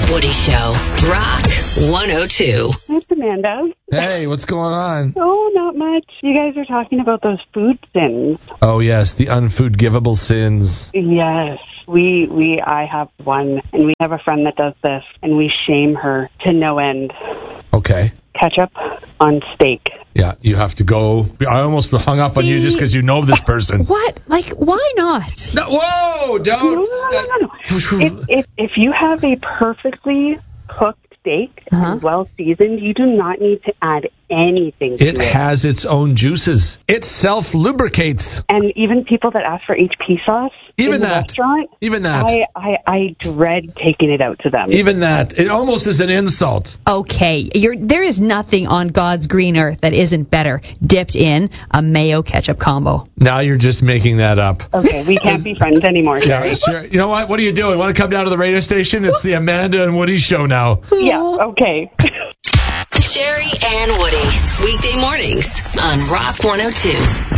Woody Show. Rock 102. It's Amanda. Hey, what's going on? Oh, not much. You guys are talking about those food sins. Oh, yes, the unforgivable sins. Yes. I have one, and we have a friend that does this, and we shame her to no end. Okay. Ketchup on steak. Yeah, you have to go. I almost hung up on you just because you know this person. What? Like, why not? No, whoa, don't. No. If you have a perfectly cooked steak and well seasoned, you do not need to add anything to it. It has its own juices. It self-lubricates. And even people that ask for HP sauce in the restaurant, I dread taking it out to them. Even that. It almost is an insult. Okay, there is nothing on God's green earth that isn't better dipped in a mayo ketchup combo. Now you're just making that up. Okay, we can't be friends anymore, Sherry. Yeah, sure. You know what? What are you doing? Want to come down to the radio station? It's the Amanda and Woody Show now. Yeah, okay. Sherry and Woody. Weekday mornings on Rock 102.